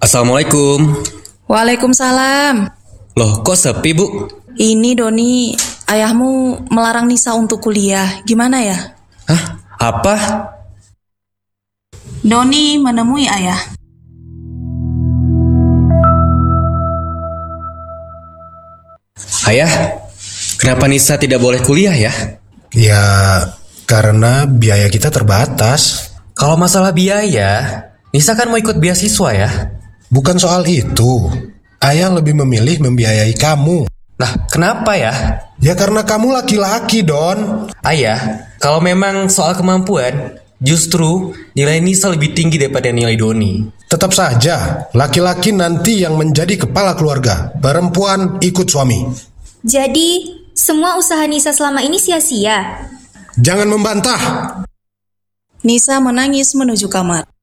Assalamualaikum. Waalaikumsalam. Loh, kok sepi, Bu? Ini Doni, ayahmu melarang Nisa untuk kuliah. Gimana ya? Hah? Apa? Doni menemui ayah. Ayah, kenapa Nisa tidak boleh kuliah ya? Ya, karena biaya kita terbatas. Kalau masalah biaya, Nisa kan mau ikut beasiswa ya? Bukan soal itu. Ayah lebih memilih membiayai kamu. Lah, kenapa ya? Ya karena kamu laki-laki, Don. Ayah, kalau memang soal kemampuan, justru nilai Nisa lebih tinggi daripada nilai Doni. Tetap saja, laki-laki nanti yang menjadi kepala keluarga. Perempuan ikut suami. Jadi, semua usaha Nisa selama ini sia-sia. Jangan membantah. Nisa menangis menuju kamar.